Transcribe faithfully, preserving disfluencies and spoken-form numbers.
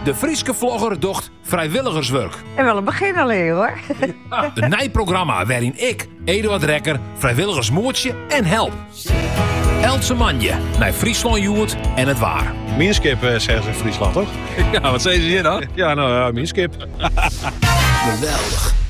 De Frieske vlogger docht vrijwilligerswerk. En wel een begin alleen hoor. Een nijprogramma waarin ik, Eduard Rekker, vrijwilligersmoertje en help. Eltse manje naar Friesland Joert en het waar. Minskip uh, zeggen ze in Friesland, toch? Ja, wat zeggen ze hier dan? Ja, nou ja, minskip. Geweldig.